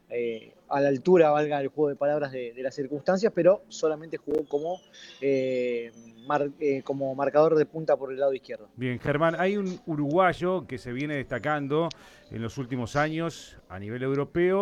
a la altura, valga el juego de palabras, de las circunstancias, pero solamente jugó como marcador de punta por el lado izquierdo. Bien, Germán, hay un uruguayo que se viene destacando en los últimos años a nivel europeo